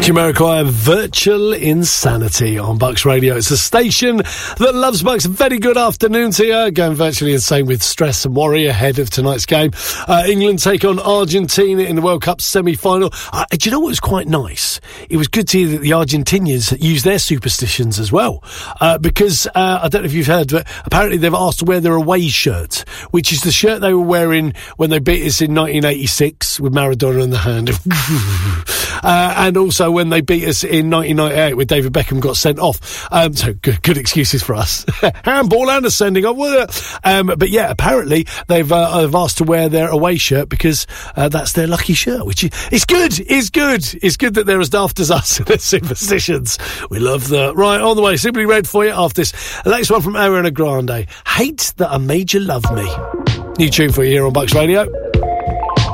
Jamiroquai, Virtual Insanity on Bucks Radio. It's a station that loves Bucks. Very good afternoon to you. Going virtually insane with stress and worry ahead of tonight's game. England take on Argentina in the World Cup semi-final. Do you know what was quite nice? It was good to hear that the Argentinians use their superstitions as well. Because, I don't know if you've heard, but apparently they've asked to wear their away shirt, which is the shirt they were wearing when they beat us in 1986 with Maradona in the hand. And also when they beat us in 1998 with David Beckham got sent off. So good excuses for us. Handball and a sending off. But yeah, apparently they've asked to wear their away shirt because that's their lucky shirt, which is good. It's good. It's good that they're as daft as us in their superstitions. We love that. Right, on the way. Simply Red for you after this. The next one from Ariana Grande. Hate That I Made You Love Me. New tune for you here on Bucks Radio.